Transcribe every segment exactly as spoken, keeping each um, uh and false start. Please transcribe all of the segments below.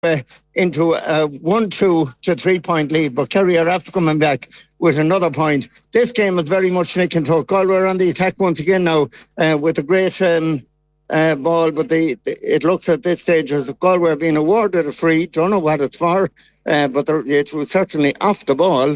Galway into a one two to three point lead, but Kerry are after coming back with another point. This game is very much nick and tuck. Galway are on the attack once again now uh, with a great um, uh, ball, but they, they, it looks at this stage as if Galway are being awarded a free. Don't know what it's for, uh, but it was certainly off the ball.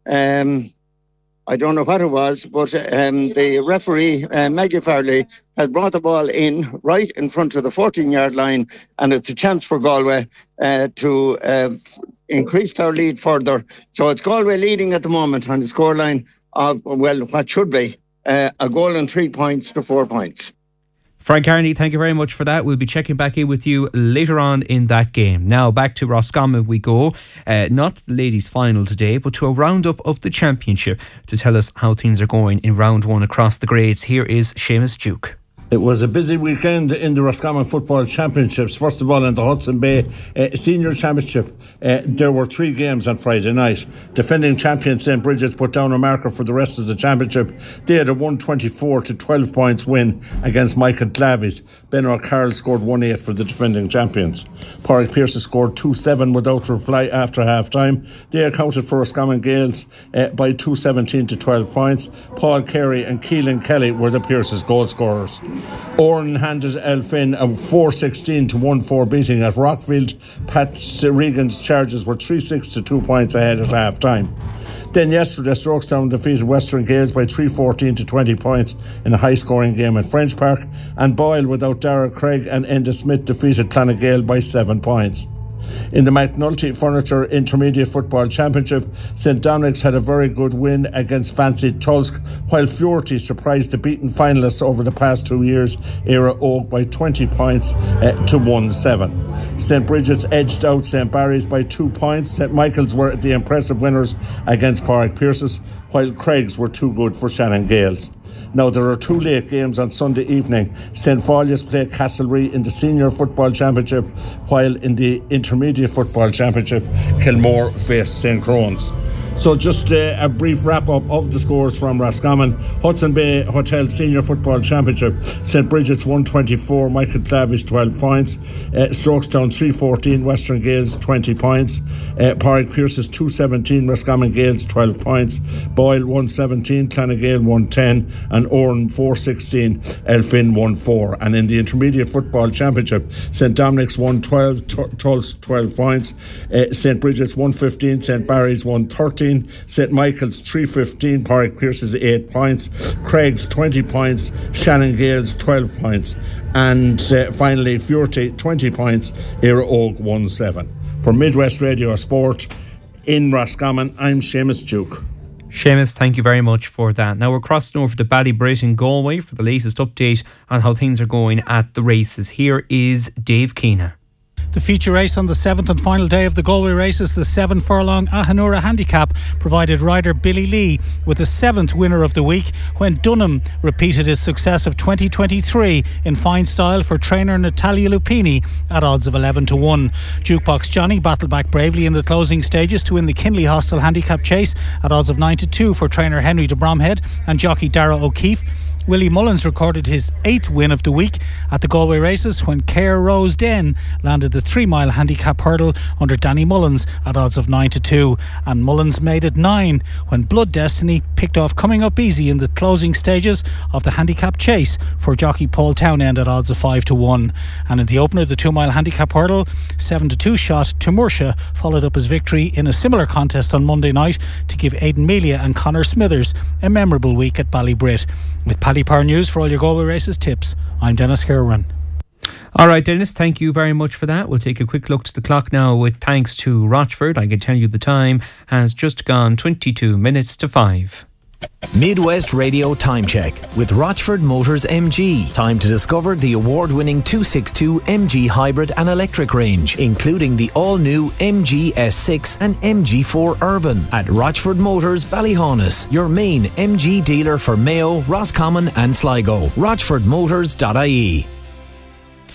Um, I don't know what it was, but um, the referee, uh, Maggie Farley, has brought the ball in right in front of the fourteen-yard line, and it's a chance for Galway uh, to uh, increase their lead further. So it's Galway leading at the moment on the scoreline of, well, what should be uh, a goal and three points to four points. Frank Carney, thank you very much for that. We'll be checking back in with you later on in that game. Now back to Roscommon we go. Uh, not the ladies' final today, but to a roundup of the championship to tell us how things are going in round one across the grades. Here is Seamus Duke. It was a busy weekend in the Roscommon Football Championships. First of all, in the Hudson Bay uh, Senior Championship, uh, there were three games on Friday night. Defending champion Saint Bridget's put down a marker for the rest of the championship. They had a one twenty-four to twelve points win against Michael Clavies. Ben O'Carroll scored one eight for the defending champions. Pádraig Pearse scored two seven without reply after half time. They accounted for Roscommon Gales uh, by two seventeen to twelve points. Paul Carey and Keelan Kelly were the Pearse's goal scorers. Oran handed Elphin a four sixteen to one four beating at Rockfield. Pat Regan's charges were three six to two points ahead at half time. Then yesterday, Strokestown defeated Western Gales by three fourteen to twenty points in a high-scoring game at French Park, and Boyle, without Dara Craig and Enda Smith, defeated Clonagale by seven points. In the McNulty Furniture Intermediate Football Championship, Saint Dominic's had a very good win against Fancy Tulsk, while Fuerty surprised the beaten finalists over the past two years, Era Oak, by twenty points uh, to one seven. Saint Bridget's edged out Saint Barry's by two points. Saint Michael's were the impressive winners against Pádraig Pearse's, while Craig's were too good for Shannon Gales. Now, there are two late games on Sunday evening. Saint Folia's play Castlereagh in the Senior Football Championship, while in the Intermediate Football Championship, Kilmore face Saint Crohn's. So just uh, a brief wrap-up of the scores from Roscommon. Hudson Bay Hotel Senior Football Championship, Saint Bridget's one twenty-four, Michael Clavish twelve points, uh, Strokestown three fourteen, Western Gales twenty points, uh, Pádraig Pearse's two seventeen, Roscommon Gales twelve points, Boyle one seventeen, Clonagale one ten, and Oran four sixteen, Elphin one four. And in the Intermediate Football Championship, Saint Dominic's one twelve, Tulse twelve points, uh, Saint Bridget's one fifteen, Saint Barry's one thirteen, Saint Michael's three fifteen, Pádraig Pearse's eight points, Craig's twenty points, Shannon Gales twelve points, and uh, finally Fuerty twenty points, Era Oak one seven. For Midwest Radio Sport in Roscommon, I'm Seamus Duke. Seamus, thank you very much for that. Now we're crossing over to Ballybrit in Galway for the latest update on how things are going at the races. Here is Dave Keena. The feature race on the seventh and final day of the Galway races, the seven furlong Ahanura Handicap, provided rider Billy Lee with the seventh winner of the week when Dunham repeated his success of twenty twenty-three in fine style for trainer Natalia Lupini at odds of eleven to one. Jukebox Johnny battled back bravely in the closing stages to win the Kinley Hostel Handicap Chase at odds of nine to two for trainer Henry de Bromhead and jockey Dara O'Keefe. Willie Mullins recorded his eighth win of the week at the Galway races when Care Rose Den landed the three mile handicap hurdle under Danny Mullins at odds of nine to two, and Mullins made it nine when Blood Destiny picked off Coming Up Easy in the closing stages of the handicap chase for jockey Paul Townend at odds of five to one. And in the opener, the two mile handicap hurdle, seven to two shot Timursha followed up his victory in a similar contest on Monday night to give Aidan Melia and Conor Smithers a memorable week at Ballybrit. With Paddy Power News for all your Galway races tips, I'm Dennis Kerwin. Alright Dennis, thank you very much for that. We'll take a quick look to the clock now with thanks to Rochford. I can tell you the time has just gone twenty-two minutes to five. Midwest Radio Time Check with Rochford Motors M G. Time to discover the award-winning two sixty-two M G hybrid and electric range, including the all-new M G S six and M G four Urban at Rochford Motors Ballyhaunis, your main M G dealer for Mayo, Roscommon and Sligo. rochford motors dot I E.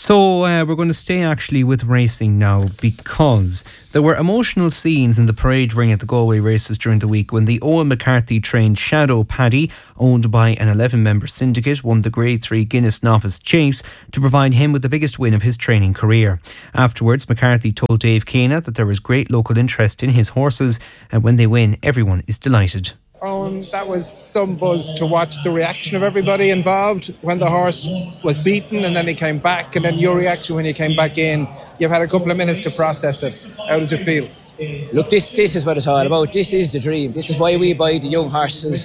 So uh, we're going to stay actually with racing now, because there were emotional scenes in the parade ring at the Galway races during the week when the Owen McCarthy trained Shadow Paddy, owned by an eleven member syndicate, won the Grade three Guinness Novice Chase to provide him with the biggest win of his training career. Afterwards, McCarthy told Dave Keena that there was great local interest in his horses, and when they win, everyone is delighted. Um, that was some buzz to watch the reaction of everybody involved when the horse was beaten and then he came back, and then your reaction when you came back in. You've had a couple of minutes to process it. How does it feel? Look, this this is what it's all about. This is the dream. This is why we buy the young horses.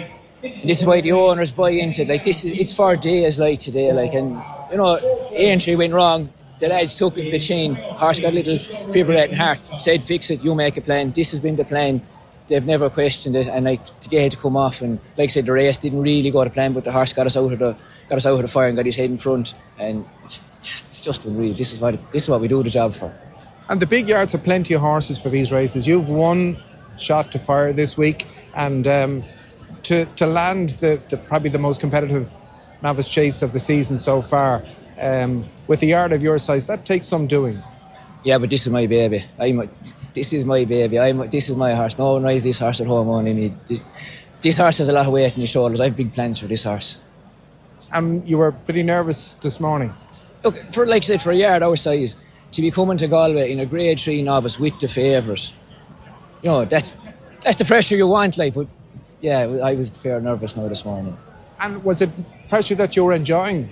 This is why the owners buy into it. Like, this is, it's for days like today. Like, and you know, entry went wrong. The lads took the chain. Horse got a little fibrillating heart. Said, fix it. You make a plan. This has been the plan. They've never questioned it, and like to get it to come off, and like I said, the race didn't really go to plan, but the horse got us out of the got us out of the fire and got his head in front, and it's, it's just unreal. This is what this is what we do the job for. And the big yards have plenty of horses for these races. You've one shot to fire this week, and um, to to land the, the probably the most competitive novice chase of the season so far, um, with a yard of your size, that takes some doing. Yeah, but this is my baby. I'm, this is my baby. I'm, this is my horse. No one rides this horse at home, only me. This, this horse has a lot of weight on his shoulders. I have big plans for this horse. Um, you were pretty nervous this morning. Look, for like I said, for a yard our size, to be coming to Galway in a Grade three novice with the favourite, you know, that's that's the pressure you want. Like, but yeah, I was fair nervous now this morning. And was it pressure that you were enjoying?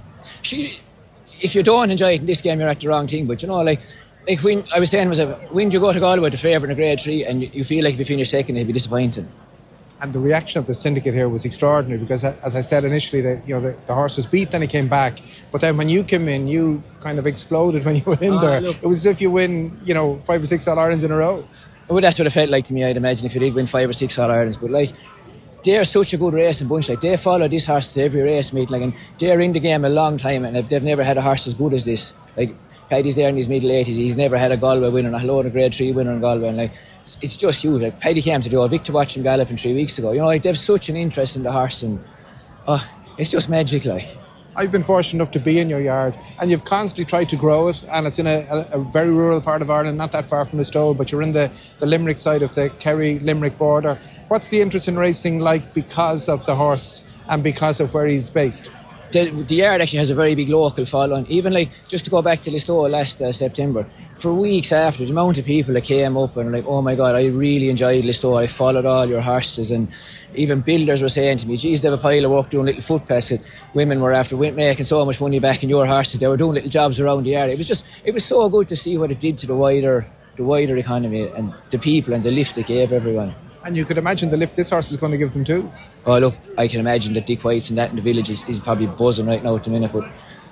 She, if you don't enjoy it in this game, you're at the wrong thing. But you know, like. Like when I was saying, was a, when you go to Galway with the favourite in a Grade three and you, you feel like if you finish second, it'd be disappointing. And the reaction of the syndicate here was extraordinary, because, as I said initially, the, you know, the, the horse was beat, then he came back. But then when you came in, you kind of exploded when you went in ah, there. Look. It was as if you win, you know, five or six All-Irelands in a row. Well, that's what it felt like to me, I'd imagine, if you did win five or six All-Irelands. But like, they're such a good racing bunch. Like, they follow this horse to every race meet. Like, and they're in the game a long time, and they've never had a horse as good as this. Like, Paddy's there in his middle eighties. He's never had a Galway winner, a load of Grade three winner in Galway. And like, it's, it's just huge. Like, Paddy came to do a Vic to watch him galloping three weeks ago. You know, like, they've such an interest in the horse, and oh, it's just magic. Like, I've been fortunate enough to be in your yard, and you've constantly tried to grow it, and it's in a, a, a very rural part of Ireland, not that far from Listowel, but you're in the, the Limerick side of the Kerry-Limerick border. What's the interest in racing like because of the horse and because of where he's based? The, the yard actually has a very big local following. Even like, just to go back to Listowel last uh, September, for weeks after, the amount of people that came up and were like, oh my God, I really enjoyed Listowel, I followed all your horses. And even builders were saying to me, geez, they have a pile of work doing little footpaths. Women were after making so much money back in your horses, they were doing little jobs around the area. It was just, it was so good to see what it did to the wider the wider economy and the people and the lift it gave everyone. And you could imagine the lift this horse is going to give them too. Oh look, I can imagine that Dick White's and that in the village is, is probably buzzing right now at the minute, but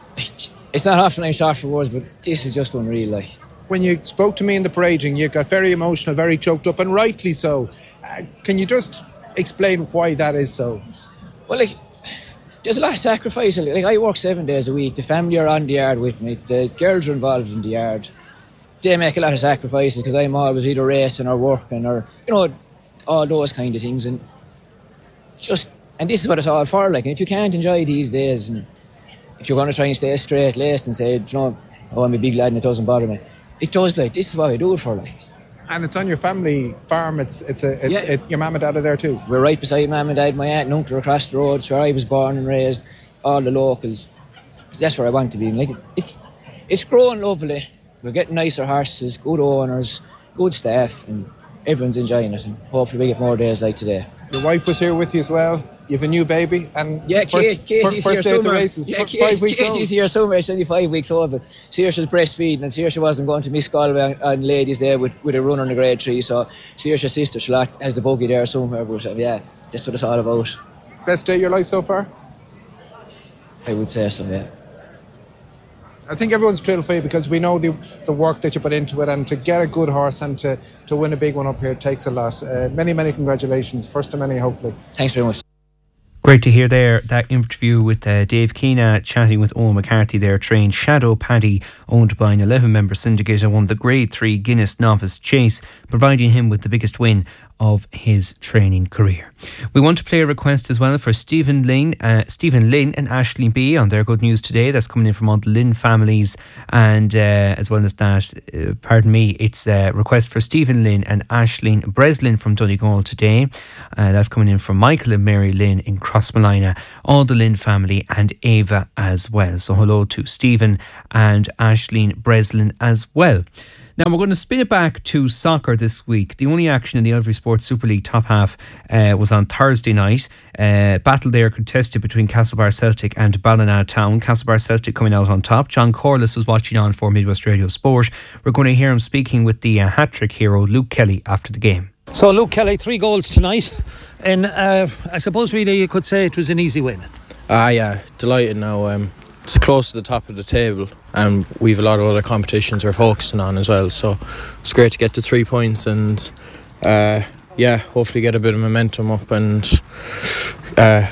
it's not often I'm short for words, but this is just unreal. Like, when you spoke to me in the parading, you got very emotional, very choked up, and rightly so. Uh, can you just explain why that is so? Well, like, there's a lot of sacrifice. Like, I work seven days a week. The family are on the yard with me. The girls are involved in the yard. They make a lot of sacrifices because I'm always either racing or working or, you know, all those kind of things. And just, and this is what it's all for. Like, and if you can't enjoy these days, and if you're going to try and stay straight laced and say, you know, oh, I'm a big lad and it doesn't bother me, it does. Like, this is what I do it for. Like, and it's on your family farm. It's it's a it, yeah. it, your mum and dad are there too. We're right beside mum and dad. My aunt and uncle are across the road. It's where I was born and raised. All the locals. That's where I want to be. Like, it's it's growing lovely. We're getting nicer horses, good owners, good staff, and everyone's enjoying it. And hopefully we get more days like today. Your wife was here with you as well. You have a new baby, and yeah, first, Kate, Katie's first here day at the somewhere. races. Yeah, F- Kate, five weeks Katie's old. here somewhere. She's only five weeks old, but Saoirse's breastfeeding, and Saoirse wasn't going to miss Galway on, on Ladies' Day with, with a runner in the Grade three. So Saoirse's sister Charlotte has the buggy there somewhere. But uh, yeah, that's what it's all about. Best day of your life so far? I would say so. Yeah. I think everyone's thrilled for you because we know the the work that you put into it, and to get a good horse and to, to win a big one up here takes a lot. Uh, many, many congratulations. First of many, hopefully. Thanks very much. Great to hear there that interview with uh, Dave Keena chatting with Owen McCarthy there, trained Shadow Paddy, owned by an eleven member syndicate, and won the Grade three Guinness Novice Chase, providing him with the biggest win of his training career. We want to play a request as well for Stephen Lynn, uh, Stephen Lynn and Aisling B on their good news today. That's coming in from all the Lynn families, and uh, as well as that, uh, pardon me, it's a request for Stephen Lynn and Aisling Breslin from Donegal today. Uh, that's coming in from Michael and Mary Lynn in Crossmolina, all the Lynn family, and Ava as well. So hello to Stephen and Aisling Breslin as well. Now we're going to spin it back to soccer this week. The only action in the Elvery Sports Super League top half uh, was on Thursday night. Uh, battle there contested between Castlebar Celtic and Ballina Town. Castlebar Celtic coming out on top. John Corliss was watching on for Midwest Radio Sport. We're going to hear him speaking with the uh, hat-trick hero Luke Kelly after the game. So Luke Kelly, three goals tonight, and uh, I suppose really you could say it was an easy win. Ah, yeah, delighted now. Um, it's close to the top of the table, and we've a lot of other competitions we're focusing on as well. So it's great to get to three points, and uh, yeah, hopefully get a bit of momentum up and uh,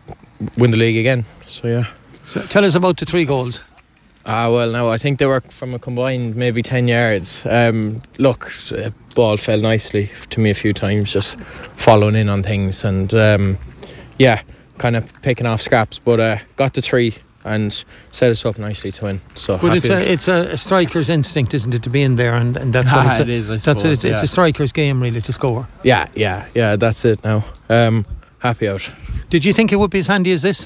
win the league again. So yeah. So tell us about the three goals. Ah, well, now I think they were from a combined maybe ten yards. Um, look, the ball fell nicely to me a few times, just following in on things, and um, yeah, kind of picking off scraps, but uh, got the three and set us up nicely to win. So, but it's a it's a, a striker's instinct, isn't it, to be in there, and, and that's what ah, it's a, it is. I that's suppose, it, it's, yeah. it's a striker's game really to score. Yeah, yeah, yeah. That's it now. Um, happy out. Did you think it would be as handy as this?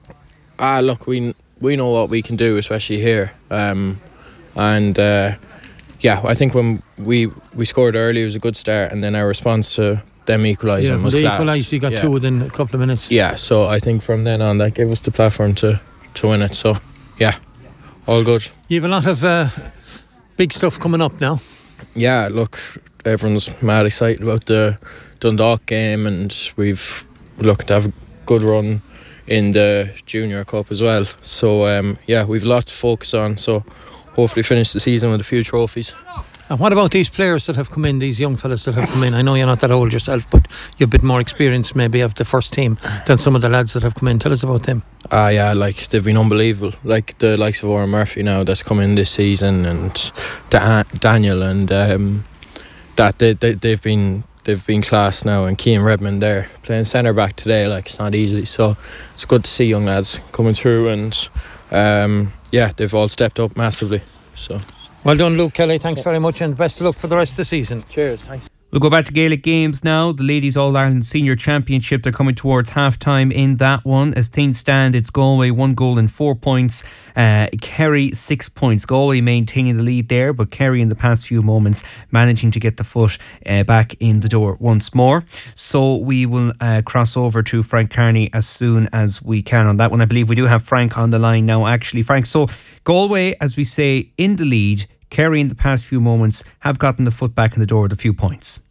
Ah, look, we we know what we can do, especially here, um, and uh, yeah, I think when we we scored early, it was a good start, and then our response to them equalising yeah, was they class. equalised. You got yeah. two within a couple of minutes. Yeah, so I think from then on, that gave us the platform to to win it. So yeah, all good. You have a lot of uh, big stuff coming up now. Yeah, look, everyone's mad excited about the Dundalk game, and we've looking to have a good run in the Junior Cup as well. So um, yeah, we've a lot to focus on. So hopefully finish the season with a few trophies. And what about these players that have come in, these young fellas that have come in? I know you're not that old yourself, but you've a bit more experience maybe of the first team than some of the lads that have come in. Tell us about them. Ah, uh, yeah, like they've been unbelievable. Like the likes of Oran Murphy now that's come in this season, and da- Daniel and um, that they, they they've been they've been class now. And Cian Redmond there playing centre back today. Like it's not easy, so it's good to see young lads coming through, and um, yeah, they've all stepped up massively. So. Well done, Luke Kelly. Thanks very much, and best of luck for the rest of the season. Cheers. Thanks. We'll go back to Gaelic games now. The Ladies All-Ireland Senior Championship, they're coming towards half-time in that one. As things stand, it's Galway one goal and four points. Uh, Kerry six points. Galway maintaining the lead there, but Kerry in the past few moments managing to get the foot uh, back in the door once more. So we will uh, cross over to Frank Carney as soon as we can on that one. I believe we do have Frank on the line now, actually. Frank, so Galway, as we say, in the lead. Kerry in the past few moments have gotten the foot back in the door with a few points.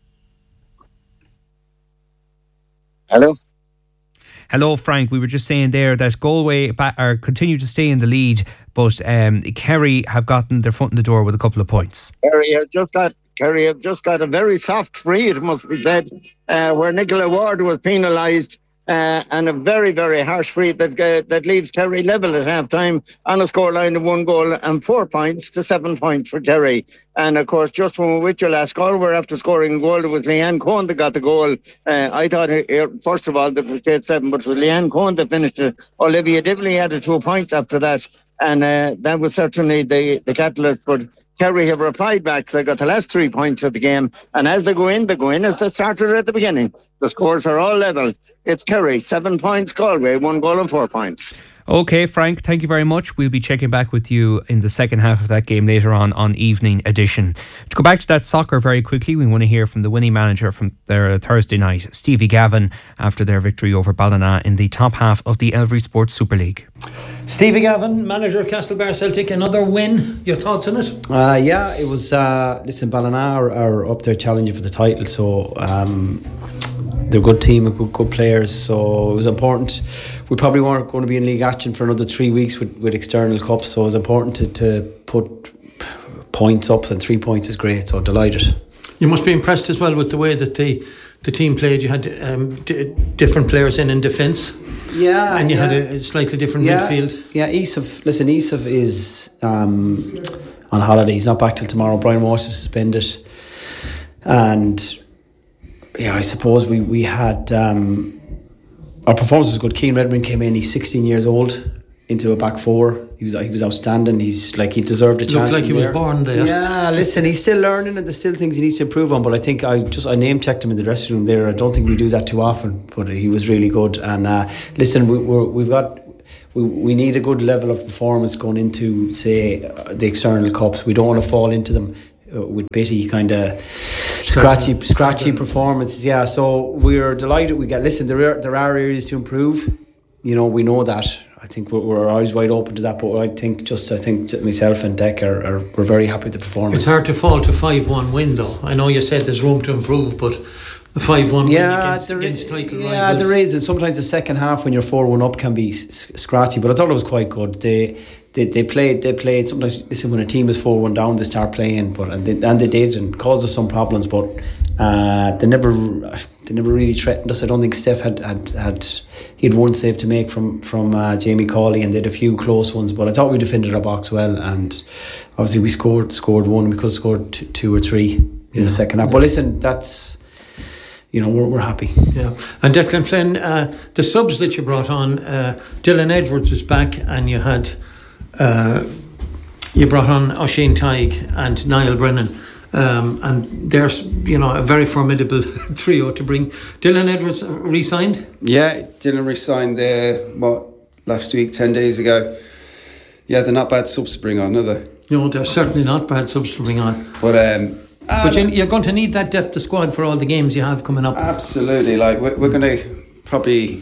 Hello? Hello, Frank. We were just saying there that Galway ba- are continue to stay in the lead, but um, Kerry have gotten their foot in the door with a couple of points. Kerry have just got, Kerry have just got a very soft free, it must be said, uh, where Nicola Ward was penalised. Uh, and a very, very harsh free that uh, that leaves Kerry level at half-time on a scoreline of one goal and four points to seven points for Kerry. And, of course, just when we were with your last call, we're after scoring a goal. It was Leanne Cohen that got the goal. Uh, I thought, uh, first of all, that was eight seven, but it was Leanne Cohen that finished it. Olivia Divley added two points after that. And uh, that was certainly the, the catalyst. But Kerry have replied back. They got the last three points of the game. And as they go in, they go in as they started at the beginning. The scores are all level. It's Kerry, seven points, Galway, one goal and four points. Okay, Frank, thank you very much. We'll be checking back with you in the second half of that game later on on Evening Edition. To go back to that soccer very quickly, we want to hear from the winning manager from their Thursday night, Stevie Gavin, after their victory over Ballina in the top half of the Elvery Sports Super League. Stevie Gavin, manager of Castlebar Celtic, another win. Your thoughts on it? Uh, yeah, it was, uh, listen, Ballina are, are up there challenging for the title, so um, they're a good team and good, good players, so it was important. We probably weren't going to be in league action for another three weeks with, with external cups, so it was important to, to put points up, and three points is great, so delighted. You must be impressed as well with the way that the, the team played. You had um, d- different players in in defence. Yeah, and you yeah. had a, a slightly different yeah, midfield. Yeah, Esaf, listen, Esaf is um, on holiday. He's not back till tomorrow. Brian Walsh is suspended, and yeah, I suppose we we had um, our performance was good. Keane Redmond came in. He's sixteen years old into a back four. He was he was outstanding. He's like he deserved a chance. Looked like he there. was born there. Yeah, listen, he's still learning, and there's still things he needs to improve on. But I think I just I name checked him in the dressing room there. I don't think we do that too often, but he was really good. And uh, listen, we, we're, we've got. We, we need a good level of performance going into, say, uh, the external cups. We don't want to fall into them uh, with bitty kind of scratchy, scratchy performances. Yeah, so we're delighted we get. Listen, there are there are areas to improve. You know, we know that. I think we're, we're always wide open to that. But I think just I think myself and Dec are, are we're very happy with the performance. It's hard to fall to five one win though. I know you said there's room to improve, but a five one yeah, win against, there against is, title yeah, rivals. there is. And sometimes the second half when you're four one up can be s- scratchy. But I thought it was quite good. They they, they played. They played. Sometimes listen, when a team is four one down, they start playing. But and they, and they did and caused us some problems. But uh, they never they never really threatened us. I don't think Steph had had, had he had one save to make from from uh, Jamie Cawley, and they had a few close ones. But I thought we defended our box well, and obviously we scored scored one. We could have scored two, two or three in yeah. the second half. But listen, that's. You know, we're, we're happy. Yeah. And Declan Flynn, uh, the subs that you brought on, uh, Dylan Edwards is back, and you had uh, you brought on Oisin Tighe and Niall Brennan, um, and there's you know a very formidable trio to bring. Dylan Edwards re-signed. Yeah, Dylan re-signed there what last week, ten days ago. Yeah, they're not bad subs to bring on, are they? No, they're certainly not bad subs to bring on. But um. But you're going to need that depth of squad for all the games you have coming up. Absolutely. Like we're, we're going to probably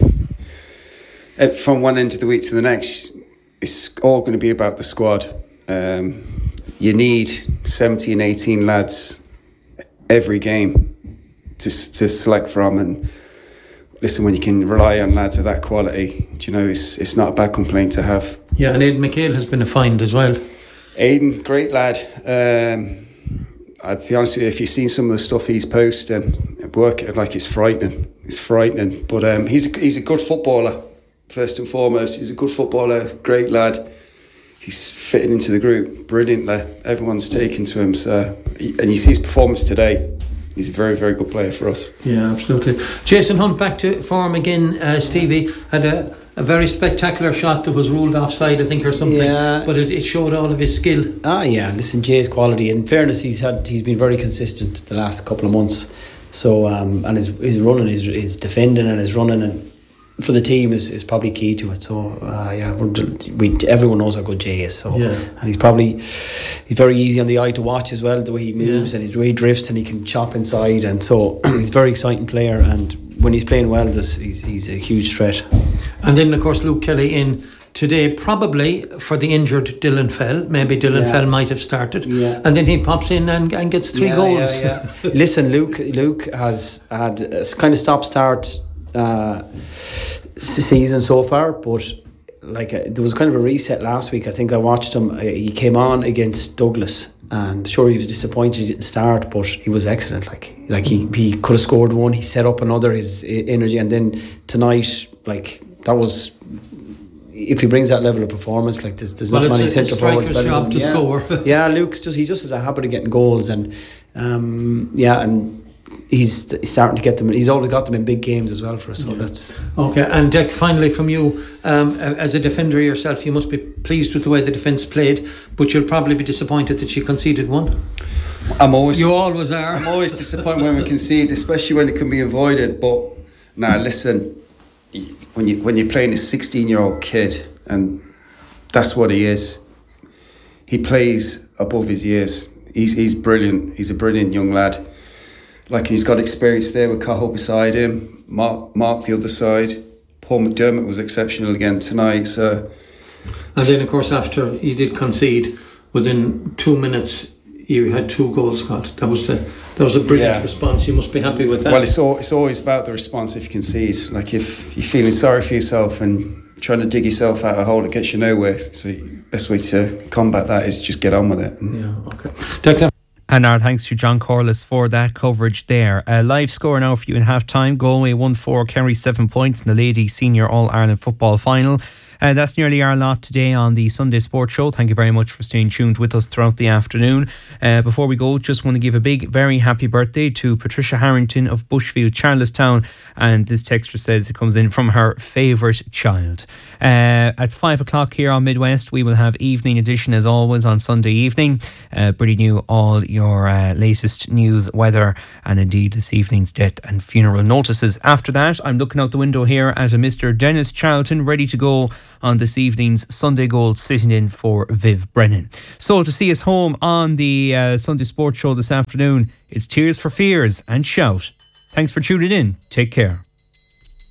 from one end of the week to the next, it's all going to be about the squad. Um, you need seventeen, eighteen lads every game to to select from, and listen, when you can rely on lads of that quality, you know, it's it's not a bad complaint to have. Yeah, and Aidan McHale has been a find as well. Aidan, great lad. Um, I'll be honest with you, if you've seen some of the stuff he's posting at work, like it's frightening. It's frightening. But um, he's a, he's a good footballer, first and foremost. He's a good footballer, great lad. He's fitting into the group brilliantly. Everyone's taken to him. So, and you see his performance today. He's a very, very good player for us. Yeah, absolutely. Jason Hunt back to form again. Uh, Stevie had a, a very spectacular shot that was ruled offside, I think, or something. Yeah. But it, it showed all of his skill. Ah, yeah. Listen, Jay's quality. In fairness, he's had he's been very consistent the last couple of months. So, um, and his his running, his his defending, and his running, and for the team is, is probably key to it. So, uh, yeah, we're, we everyone knows how good Jay is. So, yeah. And he's probably he's very easy on the eye to watch as well. The way he moves yeah. and the way he drifts, and he can chop inside, and so he's a very exciting player. And when he's playing well, this he's he's a huge threat. And then, of course, Luke Kelly in today, probably for the injured Dylan Fell. Maybe Dylan yeah. Fell might have started, yeah. and then he pops in and, and gets three yeah, goals. Yeah, yeah. Listen, Luke Luke has had a kind of stop start uh, season so far, but like uh, there was kind of a reset last week. I think I watched him. Uh, he came on against Douglas, and sure he was disappointed he didn't start, but he was excellent. Like like he he could have scored one. He set up another. His energy, and then tonight, like that was. If he brings that level of performance, like there's, there's well, not many centre forwards better than him. To yeah. score. yeah, Luke's just he just has a habit of getting goals, and um, yeah, and he's, he's starting to get them. He's always got them in big games as well for us. So yeah. that's okay. And Dick, finally from you, um, as a defender yourself, you must be pleased with the way the defence played, but you'll probably be disappointed that you conceded one. I'm always you always are. I'm always disappointed when we concede, especially when it can be avoided. But now listen. When you when you're playing a sixteen year old kid, and that's what he is, he plays above his years. He's he's brilliant. He's a brilliant young lad. Like he's got experience there with Cahill beside him, Mark Mark the other side. Paul McDermott was exceptional again tonight. So, and then of course after you did concede, within two minutes you had two goals got. That was the that was a brilliant yeah. response. You must be happy with that. Well, it's all, it's always about the response if you concede. Like if you're feeling sorry for yourself and trying to dig yourself out of a hole, it gets you nowhere. So the best way to combat that is just get on with it. Yeah, okay. Declan. And our thanks to John Corliss for that coverage there. A live score now for you in half time. Galway one four, Kerry seven points in the Ladies Senior All-Ireland Football Final. Uh, that's nearly our lot today on the Sunday Sports Show. Thank you very much for staying tuned with us throughout the afternoon. Uh, before we go, just want to give a big, very happy birthday to Patricia Harrington of Bushfield, Charlestown. And this texter says it comes in from her favourite child. Uh, at five o'clock here on Midwest, we will have evening edition as always on Sunday evening, uh, bringing you all your uh, latest news, weather, and indeed this evening's death and funeral notices. After that, I'm looking out the window here at a Mister Dennis Charlton ready to go on this evening's Sunday Gold, sitting in for Viv Brennan. So to see us home on the uh, Sunday Sports Show this afternoon, it's Tears for Fears and Shout. Thanks for tuning in. Take care.